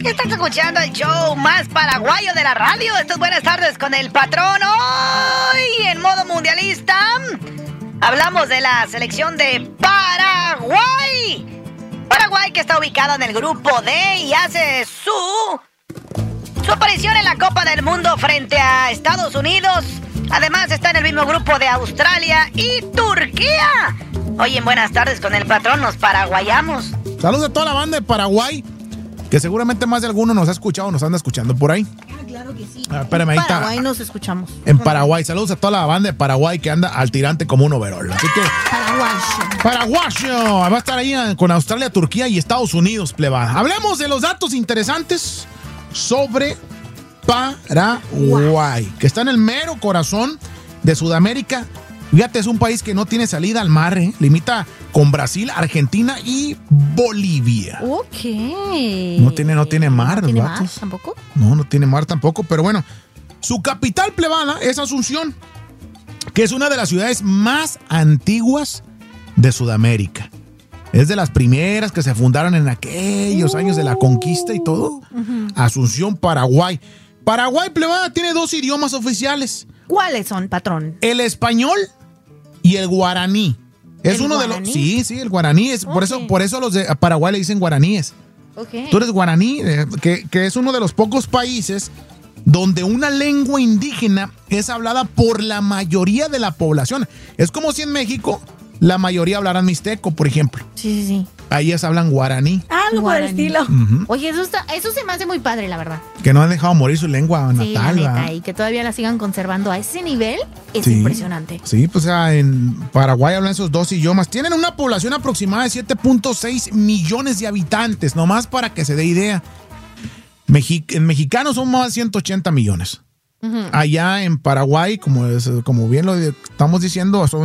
Estás escuchando el show más paraguayo de la radio. Esto es Buenas Tardes con el Patrón. Hoy, en modo mundialista, hablamos de la selección de Paraguay. Paraguay, que está ubicada en el grupo D y hace su aparición en la Copa del Mundo frente a Estados Unidos. Además, está en el mismo grupo de Australia y Turquía. Hoy en Buenas Tardes con el Patrón nos paraguayamos. Saludos a toda la banda de Paraguay, que seguramente más de alguno nos ha escuchado, nos anda escuchando por ahí. Claro que sí. Espérame, ahí en está. Paraguay nos escuchamos. En Paraguay, saludos a toda la banda de Paraguay que anda al tirante como un overol. Así que Paraguayo va a estar ahí con Australia, Turquía y Estados Unidos, plebada. Hablemos de los datos interesantes sobre Paraguay, que está en el mero corazón de Sudamérica. Fíjate, es un país que no tiene salida al mar, limita con Brasil, Argentina y Bolivia. Ok. No tiene mar, ¿No tiene vatos. mar tampoco? No tiene mar tampoco, pero bueno. Su capital, plebada, es Asunción, que es una de las ciudades más antiguas de Sudamérica. Es de las primeras que se fundaron en aquellos años de la conquista y todo. Asunción, Paraguay. Paraguay, plebada, tiene 2 idiomas oficiales. ¿Cuáles son, Patrón? El español y el guaraní. Es ¿El uno guaraní? de los... Sí, el guaraní. Es, Okay. por eso los de Paraguay le dicen guaraníes. Okay. Tú eres guaraní, que es uno de los pocos países donde una lengua indígena es hablada por la mayoría de la población. Es como si en México la mayoría hablaran mixteco, por ejemplo. Sí. Ahí ellas hablan guaraní. Algo por el estilo. Ujú. Oye, eso se me hace muy padre, la verdad. Que no han dejado morir su lengua Sí, la natal. neta, ¿verdad? y que todavía la sigan conservando a ese nivel es Sí. impresionante. Sí, pues en Paraguay hablan esos 2 idiomas. Tienen una población aproximada de 7.6 millones de habitantes, nomás para que se dé idea. En mexicanos son más de 180 millones. Allá en Paraguay, como bien lo estamos diciendo, son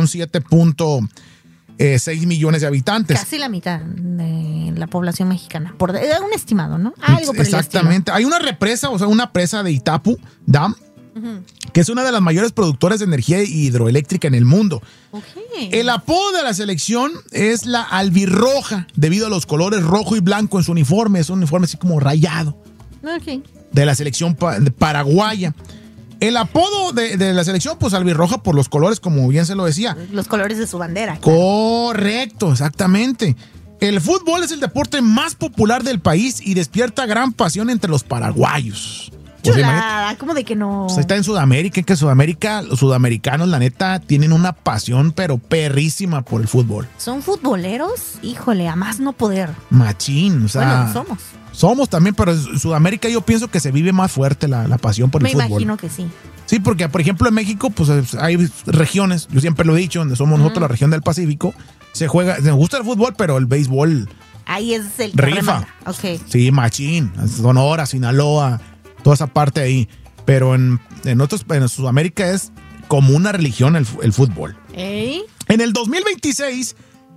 7.6 millones de habitantes. Casi la mitad de la población mexicana. Por un estimado, ¿no? Algo por Exactamente. Hay una represa, o sea, una presa de Itapu Dam, que es una de las mayores productoras de energía hidroeléctrica en el mundo. Okay. El apodo de la selección es la albirroja, debido a los colores rojo y blanco en su uniforme. Es un uniforme así como rayado. Ok. De la selección paraguaya. El apodo de la selección, pues albirroja por los colores, como bien se lo decía. Los colores de su bandera. Correcto, exactamente. El fútbol es el deporte más popular del país y despierta gran pasión entre los paraguayos. Chulada, ¿cómo de que no? Pues está en Sudamérica, que Sudamérica, los sudamericanos, la neta, tienen una pasión, pero perrísima por el fútbol. ¿Son futboleros? Híjole, a más no poder. Machín, o sea. Bueno, somos. Somos también, pero en Sudamérica yo pienso que se vive más fuerte la pasión por el fútbol. Me imagino que sí. Sí, porque por ejemplo en México pues hay regiones, yo siempre lo he dicho, donde somos nosotros la región del Pacífico, se gusta el fútbol, pero el béisbol Ahí es el rifa. Ok. Sí, machín, Sonora, Sinaloa, toda esa parte ahí. Pero en Sudamérica es como una religión el fútbol. ¿Eh? En el 2026,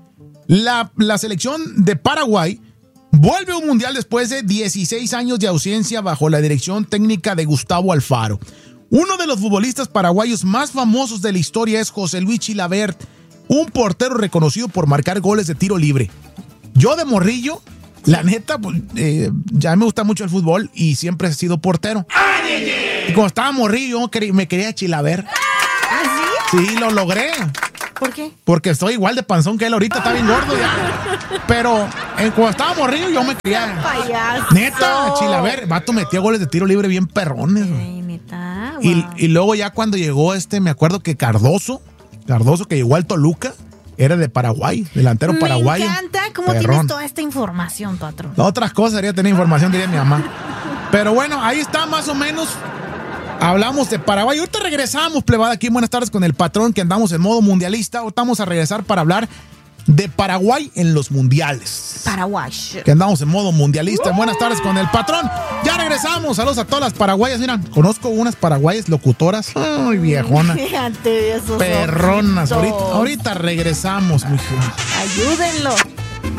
la selección de Paraguay vuelve a un mundial después de 16 años de ausencia bajo la dirección técnica de Gustavo Alfaro. Uno de los futbolistas paraguayos más famosos de la historia es José Luis Chilavert, un portero reconocido por marcar goles de tiro libre. Yo de morrillo, la neta, pues, ya me gusta mucho el fútbol y siempre he sido portero. Y cuando estaba morrillo, me quería Chilavert. ¿Ah, sí? Sí, lo logré. ¿Por qué? Porque estoy igual de panzón que él ahorita, está bien gordo ya. Pero cuando estaba morrillo yo me quería. Payaso. Neta, Chilavert, vato metía goles de tiro libre bien perrones. Ay, neta. Wow. Y luego ya cuando llegó me acuerdo que Cardoso que llegó al Toluca, era de Paraguay, delantero paraguayo. Me encanta cómo tienes toda esta información, Patrón. Otras cosas sería tener información, diría mi mamá. Pero bueno, ahí está más o menos. Hablamos de Paraguay. Ahorita regresamos, plebada, aquí en Buenas Tardes con el Patrón, que andamos en modo mundialista. Ahorita vamos a regresar para hablar de Paraguay en los mundiales. Paraguay. Que andamos en modo mundialista. Buenas tardes con el Patrón. Ya regresamos. Saludos a todas las paraguayas. Mira, conozco unas paraguayas locutoras. Ay, viejona. Fíjate, esos Perronas. ojitos. Ahorita regresamos, mijo. Ayúdenlo.